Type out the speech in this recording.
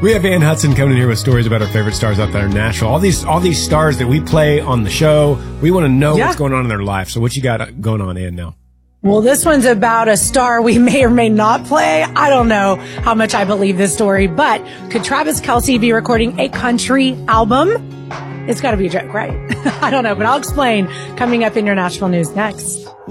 We have Ann Hudson coming in here with stories about our favorite stars out there in Nashville. All these stars that we play on the show, we want to know what's going on in their life. So what you got going on, Ann, now? Well, this one's about a star we may or may not play. I don't know how much I believe this story, but could Travis Kelce be recording a country album? It's got to be a joke, right? I don't know, but I'll explain coming up in your Nashville news next.